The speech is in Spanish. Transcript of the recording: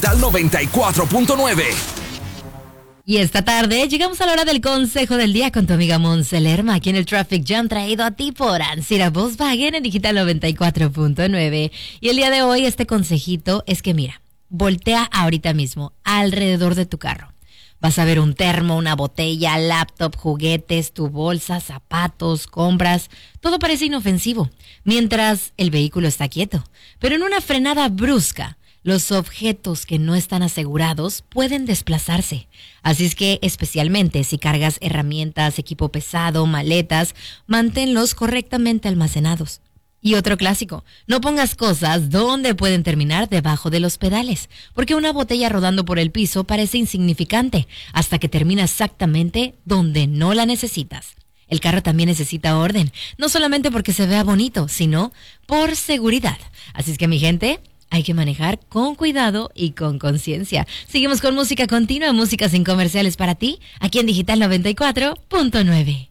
Al 94.9. Y esta tarde llegamos a la hora del consejo del día con tu amiga Monse Lerma, aquí en el Traffic Jam, traído a ti por Ancira Volkswagen en Digital 94.9. Y el día de hoy este consejito es que mira, voltea ahorita mismo alrededor de tu carro. Vas a ver un termo, una botella, laptop, juguetes, tu bolsa, zapatos, compras. Todo parece inofensivo, mientras el vehículo está quieto. Pero en una frenada brusca, los objetos que no están asegurados pueden desplazarse. Así es que, especialmente si cargas herramientas, equipo pesado, maletas, manténlos correctamente almacenados. Y otro clásico, no pongas cosas donde pueden terminar debajo de los pedales, porque una botella rodando por el piso parece insignificante hasta que termina exactamente donde no la necesitas. El carro también necesita orden, no solamente porque se vea bonito, sino por seguridad. Así es que, mi gente, hay que manejar con cuidado y con conciencia. Seguimos con música continua, música sin comerciales para ti, aquí en Digital 94.9.